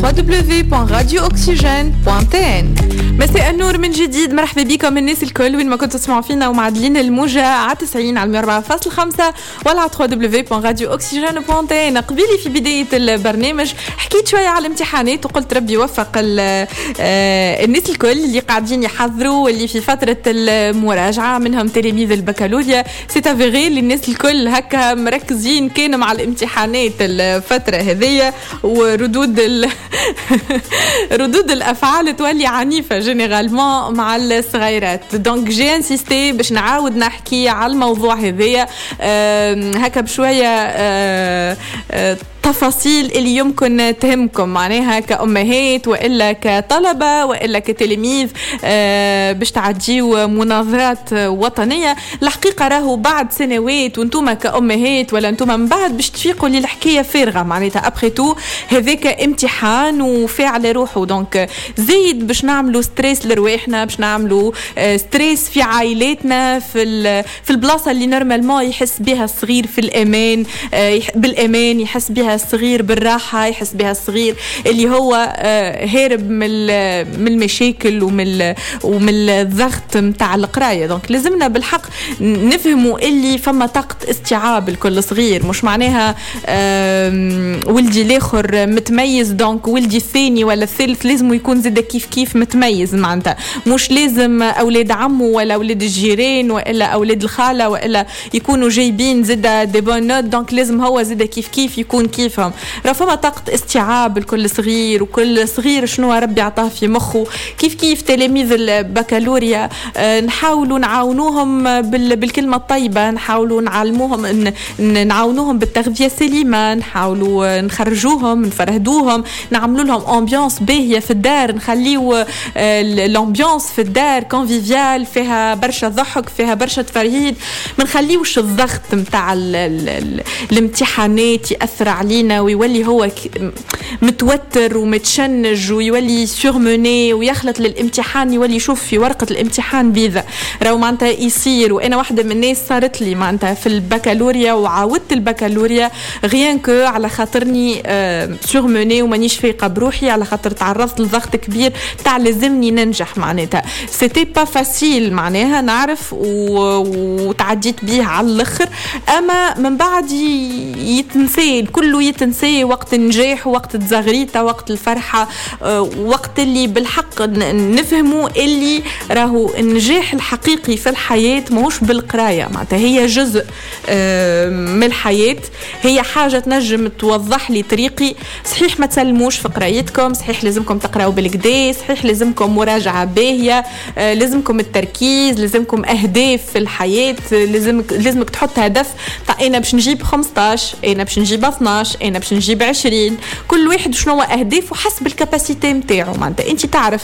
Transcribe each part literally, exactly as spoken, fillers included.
دبليو دبليو دبليو دوت راديو أكسجين دوت تي إن. مساء النور من جديد، مرحبا بكم الناس الكل وين ما كنتوا تسمعوا فينا ومعدلين الموجة على تسعين على مية وأربعة فاصلة خمسة ولا على دبليو دبليو دبليو دوت راديو أكسجين دوت تي إن. قبيلي في بداية البرنامج حكيت شوية على الامتحانات وقلت ربي يوفق الناس الكل اللي قاعدين يحضروا واللي في فترة المراجعة، منهم تلاميذ البكالوريا. سيتافيغي الناس الكل هكا مركزين كانوا مع الامتحانات الفترة هذية، وردود ال... ردود الأفعال تولي عنيفة جينيرالمون مع الصغيرات. دونك جي انسيستي باش نعاود نحكي على الموضوع هذية هكا بشوية أه أه تفاصيل اللي يمكن تهمكم، معناها كأمهات وإلا كطلبة وإلا كتلميذ أه باش تعديوا مناظرات وطنية. الحقيقة راهو بعد سنوات وانتم كأمهات ولا انتم من بعد باش تفيقوا لي الحكاية فارغة، معناتها أبخي تو هذاك امتحان وفاعل روحه. دونك زيد باش نعملوا ستريس لرواحنا، باش نعملوا ستريس في عائلاتنا، في في البلاصة اللي نورمالمون يحس بها الصغير في الأمان، بالأمان يحس بها الصغير بالراحة، يحس بها الصغير اللي هو هارب من من المشاكل ومن ومن الضغط متاع القراية. دونك لازمنا بالحق نفهموا اللي فما طاقة استيعاب الكل صغير، مش معناها ولدي الاخر متميز دونك ولدي الثاني ولا الثالث لازم يكون زيدا كيف كيف متميز. معناتها مش لازم اولاد عمه ولا اولاد الجيران ولا اولاد الخالة ولا يكونوا جايبين زيدا دي بون نوت دونك لازم هو زيدا كيف كيف يكون كيفهم. راه فما طاقة استيعاب الكل صغير، وكل صغير شنو ربي عطاه في مخه. كيف كيف تلاميذ البكالوريا أه نحاولوا نعاونوهم بالكلمة الطيبة، نحاولوا نعلموهم نعاونوهم بالتغذية السليمة، نحاولوا نخرجوهم نفرهدوهم، نعملوا لهم امبيانس باهية في الدار، نخليوا الامبيانس في الدار كونفيفيال فيها برشا ضحك فيها برشا تفرهيد. ما نخليوش الضغط متاع الامتحانات يأثر علينا ويولي هو متوتر ومتشنج ويولي سورموني ويخلط للامتحان، يولي يشوف في ورقة الامتحان بيضة. راهو معناتها يصير، وانا واحدة من الناس صارت لي معناتها في البكالوريا وعاودت البكالوريا غيان كو على خاطرني آه سورموني ومانيش فايقة بروحي، على خاطر تعرضت لضغط كبير تاع لازمني ننجح. معناتها سيتي با فاسيل معناها نعرف وتعديت بيه على الاخر، اما من بعد يتنسي كله يتنسي وقت النجاح ووقت الزغريطة وقت الفرحة، وقت اللي بالحق نفهموا اللي راهو النجاح الحقيقي في الحياة ماهوش بالقراية. معناتها هي جزء من الحياة، هي حاجة تنجم توضح لي طريقي. صحيح ما تسلموش في قرايتكم، صحيح لازمكم تقرأوا بالكدا، صحيح لازمكم مراجعة باهية، لازمكم التركيز، لازمكم أهداف في الحياة، لازمك لازمك تحط هدف طيب أنا باش نجيب خمسطاش، أنا باش نجيب اثناش، أنا باش نجيب عشرين. كل واحد شنو هو أهدافه حسب الكاباسيتي متاعه. معناتها أنت تعرف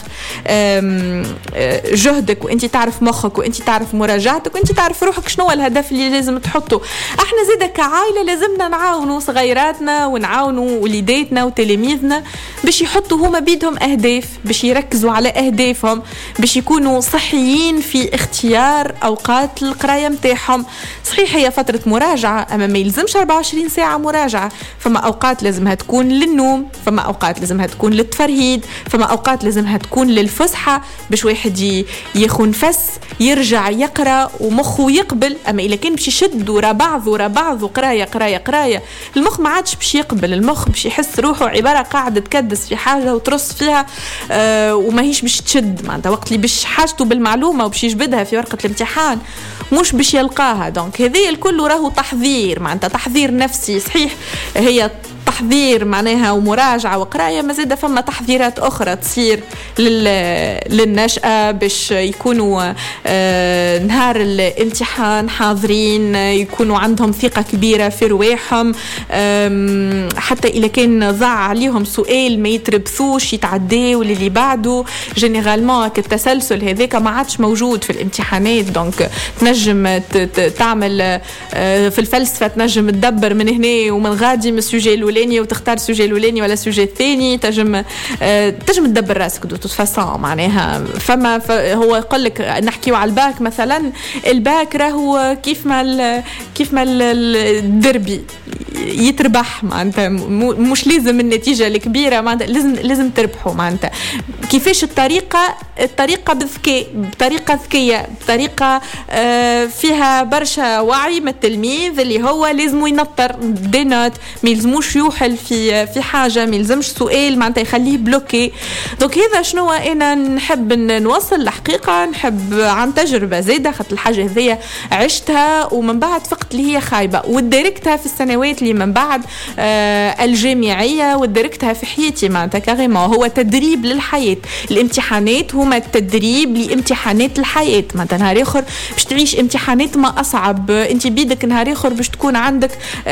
جهدك وأنت تعرف مخك وأنت تعرف مراجعتك وأنت تعرف روحك شنو هو الهدف اللي لازم تحطه. احنا زيدا كعائلة لازمنا نعاونوا صغيراتنا ونعاونوا وليداتنا وتلاميذنا باش يحطوا هما بيدهم أهداف، باش يركزوا على أهدافهم، باش يكونوا صحيين في اختيار أوقات القراية متاعهم. صحيح هي فترة مراجعة أما ما يلزمش أربعة وعشرين ساعة مراجعة، فما أوقات لازمها تكون للنوم، فما أوقات لازمها تكون للتفرهيد، فما أوقات لازمها تكون للفسحة باش واحد ياخذ نفس يرجع يقرأ ومخه يقبل. أما إذا كان باش يشد ورا بعض ورا بعض وقراية قراية قراية المخ ما عادش باش يقبل، المخ باش يحس روحه عبارة قاعدة تكدس في حاجة وترص فيها آه وما هيش باش تشد. معناتها وقت اللي باش حاجته بالمعلومة وباش يجبدها في ورقة الامتحان مش باش يلقاها. دونك هذه الكل راهو تحضير، معناتها تحضير نفسي. صحيح هي تحضير معناها ومراجعة وقراية، ما زاد فما تحضيرات أخرى تصير للنشأة باش يكونوا آه نهار الامتحان حاضرين، يكونوا عندهم ثقة كبيرة في رواحهم، حتى إذا كان ضاع عليهم سؤال ما يتربثوش يتعدوا للي بعده. جينيرالمون كالتسلسل هذاك ما عادش موجود في الامتحانات. دونك تنجم تعمل آه في الفلسفة تنجم تدبر من هنا ومن غادي من السوجي الأولاني الاولاني وتختار السوجي الاولاني ولا السوجي الثاني، تنجم أه تنجم تدبر راسك دو توت فاسون معناها. فما هو يقول لك نحكيو على الباك مثلا، الباك راهو كيف ما كيف ما الدربي يتربح معناتها، مش لازم النتيجه الكبيره معناتها لازم لازم تربحوا معناتها. كيفاش الطريقه الطريقه بذكاء، بطريقه ذكيه، بطريقه آه فيها برشا وعي من التلميذ اللي هو لازم ينطر دي نوت، ما يلزموش يوحل في في حاجه، ما يلزمش سؤال معناتها يخليه بلوكي. دونك هذا شنو انا نحب نوصل الحقيقه، نحب عن تجربه زاده خاطر الحاجه هذيا عشتها ومن بعد فقت اللي هي خايبه ودركتها في السنوات اللي من بعد آه الجامعيه ودركتها في حياتي معناتها كاريمون. هو تدريب للحياه، الامتحانات هما التدريب لامتحانات الحياه. معناتها نهار اخر باش تعيش امتحانات ما اصعب، انت بيدك نهار اخر باش تكون عندك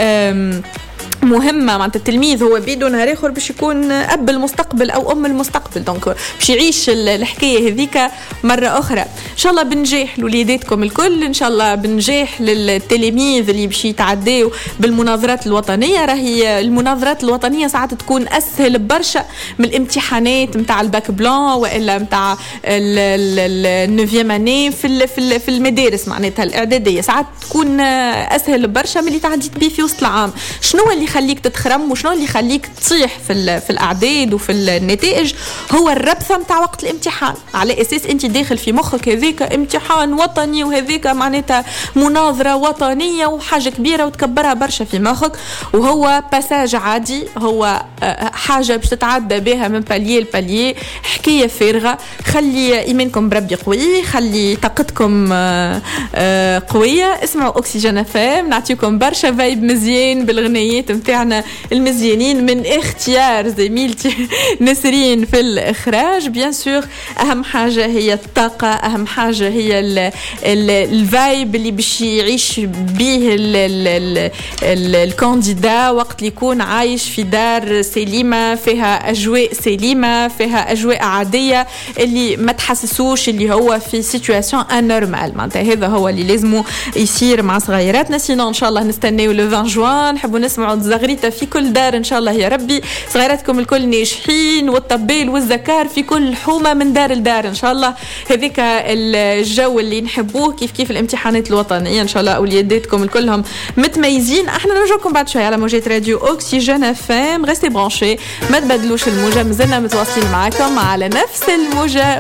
مهمة. معناتها التلميذ هو بيدو نهار اخر باش يكون اب المستقبل او ام المستقبل، دونك باش يعيش الحكايه هذيك مره اخرى. ان شاء الله بنجاح لوليداتكم الكل، ان شاء الله بنجاح للتلاميذ اللي باش يتعداو بالمناظرات الوطنيه. راهي المناظرات الوطنيه ساعات تكون اسهل برشا من الامتحانات نتاع الباك بلان والا نتاع النوفيام اني في في المدارس معناتها الاعداديه، ساعات تكون اسهل برشا من اللي تعديت بيه في وسط العام. شنو اللي يخليك تتخرم وشنو اللي يخليك تطيح في في الاعداد وفي النتائج؟ هو الربثه نتاع وقت الامتحان، على اساس انت داخل في مخك هذيك امتحان وطني وهذيك معناتها مناظره وطنيه وحاجه كبيره وتكبرها برشا في مخك، وهو باساج عادي، هو حاجه باش تتعدى بها من باليه لباليه، حكايه فارغه. خلي ايمانكم بربي قوي، خلي طاقتكم قويه. اسمعوا اوكسجين اف ام، نعطيكم برشا فايب مزيان بالغنيات نتاعنا المزيانين من اختيار زميلتي نسرين في الاخراج. بيان سور اهم حاجه هي الطاقه، اهم حاجه هي الفايب اللي باش يعيش به الكانديدا وقت اللي يكون عايش في دار سليمه فيها اجواء سليمه فيها اجواء عاديه، اللي ما تحسسوش اللي هو في سيتواسيون انورمال. معناتها هذا هو اللي لازمه يصير مع صغيراتنا. سينو ان شاء الله نستناو لو عشرين جوان، نحبوا نسمعوا الزغريته في كل دار ان شاء الله يا ربي. صغيراتكم الكل ناجحين، والطبيل والزكار في كل حومه من دار لدار ان شاء الله. هذيك الجو اللي نحبوه كيف كيف الامتحانات الوطنيه ان شاء الله اولياداتكم الكلهم متميزين. احنا نرجعكم بعد شويه على موجات راديو اوكسيجين اف ام. غستي برانشي، ما تبدلوش الموجه، مازلنا متواصلين معاكم على نفس الموجه